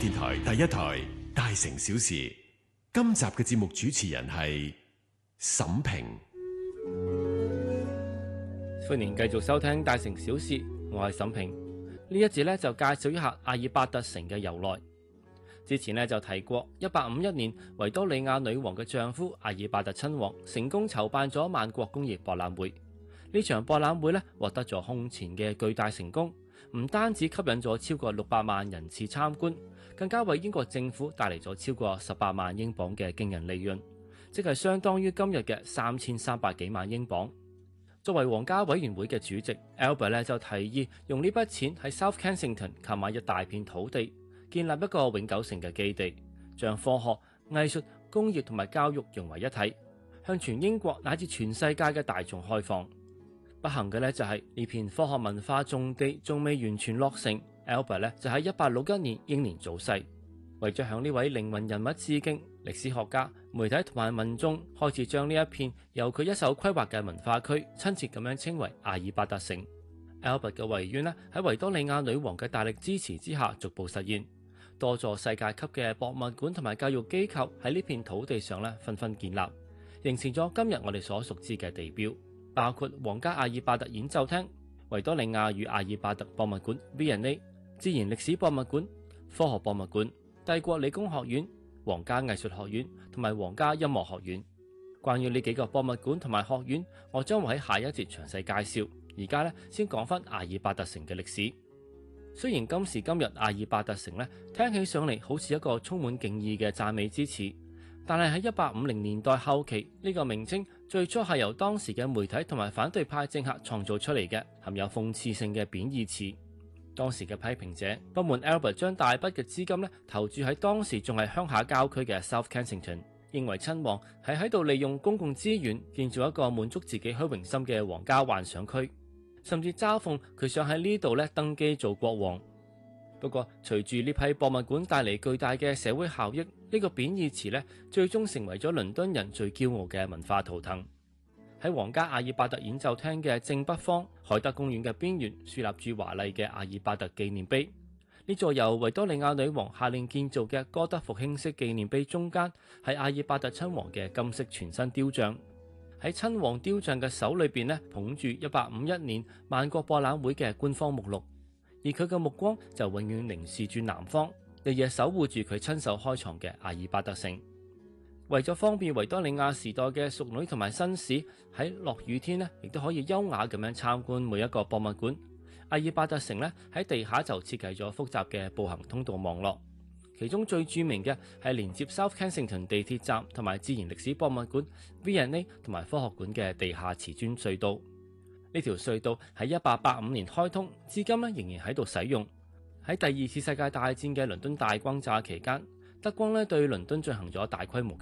電台第一台《大城小事》，今集嘅節目主持人係沈平。 歡迎繼續收聽《大城小事》，我係沈平。呢一節咧就介紹一下阿爾伯特城嘅由來。之前咧就提過，1851年維多利亞女王嘅丈夫阿爾伯特親王成功籌辦咗萬國工業博覽會。呢場博覽會咧獲得咗空前嘅巨大成功，唔單止吸引咗超過600萬人次參觀，更加為英國政府帶嚟咗超過18萬英鎊嘅驚人利潤，即係相當於今日嘅3300幾萬英鎊。作為皇家委員會嘅主席 Albert 咧就提議用呢筆錢喺 South Kensington 購買一大片土地，建立一個永久性嘅基地，將科學、藝術、工業同埋教育融為一體，向全英國乃至全世界嘅大眾開放。不幸嘅咧就係呢片科學文化重地仲未完全落成， Albert 咧就喺1861年英年早逝。為咗向呢位靈魂人物致敬，歷史學家、媒體同埋民眾開始將呢一片由佢一手規劃嘅文化區親切咁樣稱為阿爾伯特城。 Albert 嘅遺願咧喺維多利亞女王嘅大力支持之下逐步實現，多座世界級嘅博物館同埋教育機構喺呢片土地上咧紛紛建立，形成咗今日我哋所熟知嘅地標，包括皇家阿爾伯特演奏廳、維多利亞與阿爾伯特博物館 V&A、 自然歷史博物館、科學博物館、帝國理工學院、皇家藝術學院同埋皇家音樂學院。關於呢幾個博物館同埋學院，我將會喺下一節詳細介紹。而家咧先講翻阿爾伯特城嘅歷史。雖然今時今日阿爾伯特城咧聽起上嚟好似一個充滿敬意嘅讚美之詞，但係喺1850年代後期，呢個名稱最初係由當時嘅媒體同埋反對派政客創造出嚟嘅，含有諷刺性嘅貶義詞。當時嘅批評者不滿 Albert 將大筆嘅資金投注喺當時仲係鄉下郊區嘅 South Kensington， 認為親王係喺度利用公共資源建造一個滿足自己虛榮心嘅皇家幻想區，甚至嘲諷佢想喺呢度登基做國王。不過隨住呢批博物館帶嚟巨大嘅社會效益，呢個貶義詞最終成為咗倫敦人最驕傲嘅文化圖騰。喺皇家阿爾伯特演奏廳嘅正北方，海德公園嘅邊緣豎立住華麗嘅阿爾伯特紀念碑。呢座由維多利亞女王下令建造嘅哥德復興式紀念碑中間係阿爾伯特親王嘅金色全身雕像。喺親王雕像嘅手裏邊捧住1851年萬國博覽會嘅官方目錄，而佢嘅目光就永遠凝視住南方，日夜守護住佢親手開創嘅阿爾伯特城。為咗方便維多利亞時代嘅淑女同埋紳士喺落雨天亦都可以優雅咁樣參觀每一個博物館，阿爾伯特城喺地下就設計咗複雜嘅步行通道網絡，其中最著名嘅係連接 South Kensington 地鐵站同埋自然歷史博物館 V&A 同埋科學館嘅地下瓷磚隧道。呢條隧道喺1885年開通，至今仍然喺度使用。喺第二次世界大戰嘅倫敦大轟炸期間，德軍對倫敦進行咗大規模